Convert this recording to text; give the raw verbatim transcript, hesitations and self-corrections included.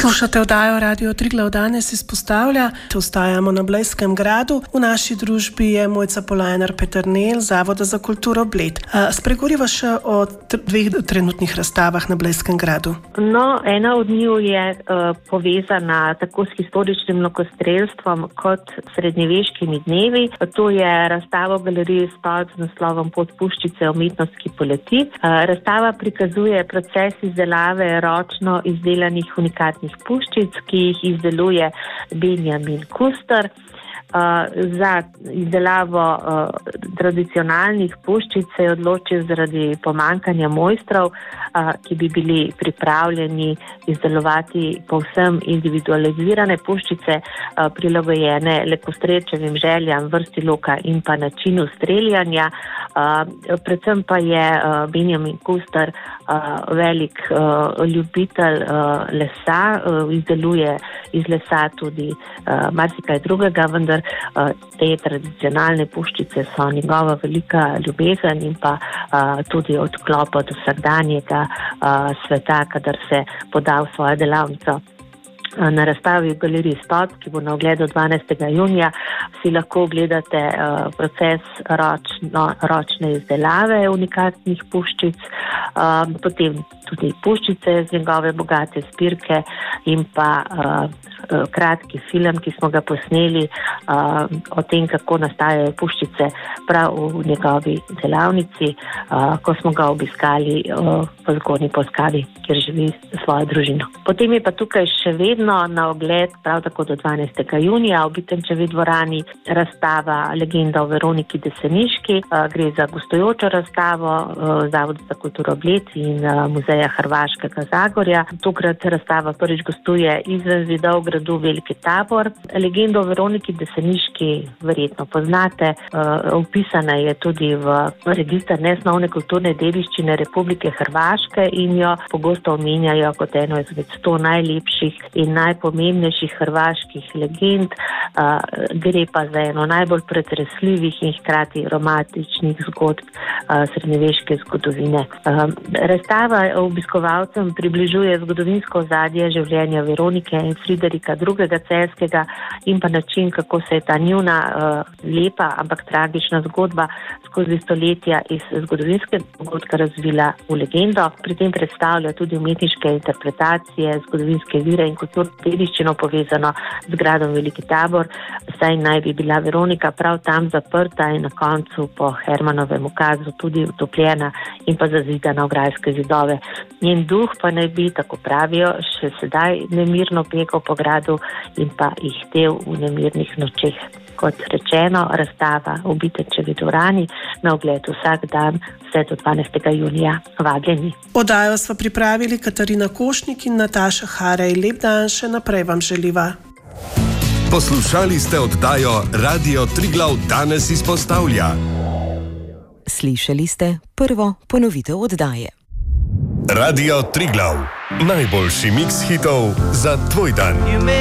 Poslušate oddajo Radio Triglav danes izpostavlja. Ostajamo na Blejskem gradu. V naši družbi je Mojca Polajnar Peternelj, Zavoda za kulturo Bled. Spregovoriva še o dveh trenutnih razstavah na Blejskem gradu. No, ena od njiju je uh, povezana tako s historičnim lokostrelstvom kot srednjeveškimi dnevi. To je razstava v galeriji Spot z naslovom Pot puščice umetnost, ki poleti. Uh, razstava prikazuje proces izdelave ročno izdelanih unikatnih puščic, ki jih izdeluje Benjamin Kuster. Uh, za izdelavo uh, tradicionalnih puščic se je odločil zaradi pomankanja mojstrov, uh, ki bi bili pripravljeni izdelovati povsem individualizirane puščice, uh, prilagojene lepostrelčevim željam, vrsti loka in pa načinu streljanja. Uh, predvsem pa je uh, Benjamin Kuster uh, velik uh, ljubitelj uh, lesa, uh, izdeluje iz lesa tudi uh, marsikaj drugega, vendar Uh, te tradicionalne puščice so njegova velika ljubezen in pa uh, tudi odklop od vsakdanjega uh, sveta, kadar se poda v svojo delavnico. Na razstavi v galeriji Spot, ki bo na ogledu dvanajstega junija, si lahko ogledate uh, proces ročno, ročne izdelave unikatnih puščic, uh, potem tudi puščice z njegove bogate zbirke in pa uh, kratki film, ki smo ga posneli uh, o tem, kako nastajajo puščice prav v njegovi delavnici, uh, ko smo ga obiskali uh, v Zgornji Polskavi, kjer živi svojo družino. Potem je pa tukaj še vedno na ogled, prav tako do dvanajstega junija, v Bitenčevi dvorani razstava Legenda o Veroniki Deseniški. Uh, gre za gostujočo razstavo uh, Zavoda za kulturo Bled in uh, Muzeja Hrvaškega Zagorja. Tokrat razstava prvič gostuje izven zidov gradu Veliki Tabor. Legendo o Veroniki Deseniški verjetno poznate. Uh, upisana je tudi v register nesnovne kulturne dediščine Republike Hrvaške in jo pogosto omenjajo kot eno izmed sto najlepših in najpomembnejših hrvaških legend. Uh, gre pa za eno najbolj pretresljivih in hkrati romantičnih zgodb uh, srednjeveške zgodovine. Uh, razstava obiskovalcem približuje zgodovinsko ozadje življenja Veronike in Friderika drugega Celjskega in pa način, kako se je ta njuna uh, lepa, ampak tragična zgodba skozi stoletja iz zgodovinskega dogodka razvila v legendo. Pri tem predstavlja tudi umetniške interpretacije, zgodovinske vire in kulturno dediščino povezano z gradom Veliki Tabor, saj naj bi bila Veronika prav tam zaprta in na koncu po Hermanovem ukazu tudi utopljena in pa zazidana v grajske zidove. Njen duh pa naj bi, tako pravijo, še sedaj nemirno pekel po gradu in pa ihtel v nemirnih nočeh. Kot rečeno, razstava v Bitenčevi dvorani na ogled vsak dan vse do dvanajstega junija. Vabljeni. Oddajo sva pripravili Katarina Košnik in Nataša Harej. Lep dan še naprej vam želiva. Poslušali ste oddajo Radio Triglav danes izpostavlja. Slišali ste prvo ponovitev oddaje. Radio Triglav. Najboljši miks hitov za tvoj dan.